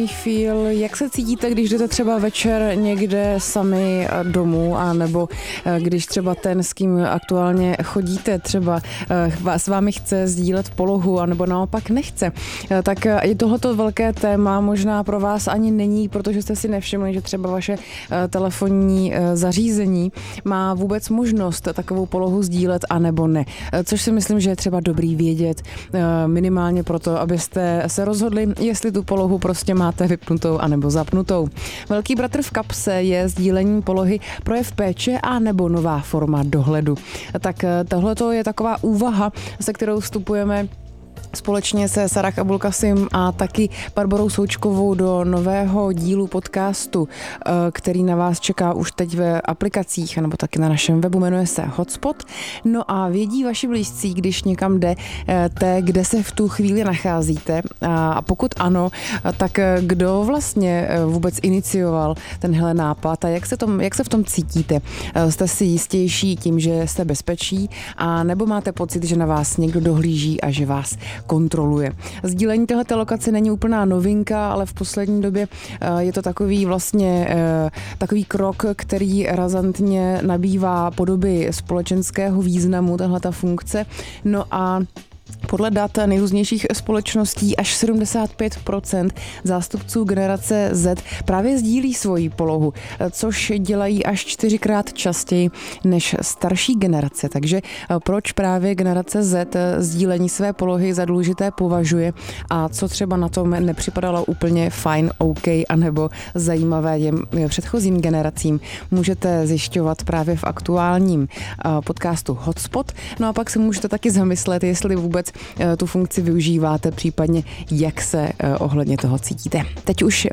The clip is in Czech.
osobní feel. Jak se cítíte, když jdete třeba večer někde sami domů, a nebo když třeba ten, s kým aktuálně chodíte, třeba s vámi chce sdílet polohu, anebo naopak nechce. Tak i tohleto velké téma možná pro vás ani není, protože jste si nevšimli, že třeba vaše telefonní zařízení má vůbec možnost takovou polohu sdílet, anebo ne. Což si myslím, že je třeba dobrý vědět minimálně proto, abyste se rozhodli, jestli tu polohu prostě máte vypnutou anebo zapnutou. Velký bratr v kapse je sdílení polohy projev péče a nebo nová forma dohledu. Tak tohleto je taková úvaha, se kterou vstupujeme společně se Sarah Abulkasim a taky Barborou Součkovou do nového dílu podcastu, který na vás čeká už teď v aplikacích nebo taky na našem webu, jmenuje se Hotspot. No a vědí vaši blízcí, když někam jdete, kde se v tu chvíli nacházíte, a pokud ano, tak kdo vlastně vůbec inicioval tenhle nápad a jak se v tom cítíte? Jste si jistější tím, že jste bezpečí, a nebo máte pocit, že na vás někdo dohlíží a že vás kontroluje? Sdílení téhleté lokace není úplná novinka, ale v poslední době je to takový krok, který razantně nabývá podoby společenského významu, tahleta funkce. No a podle dat nejrůznějších společností až 75% zástupců generace Z právě sdílí svoji polohu, což dělají až 4krát častěji než starší generace. Takže proč právě generace Z sdílení své polohy za důležité považuje a co třeba na tom nepřipadalo úplně fajn, OK, anebo zajímavé těm předchozím generacím, můžete zjišťovat právě v aktuálním podcastu Hotspot. No a pak se můžete taky zamyslet, jestli vůbec tu funkci využíváte, případně jak se ohledně toho cítíte. Teď už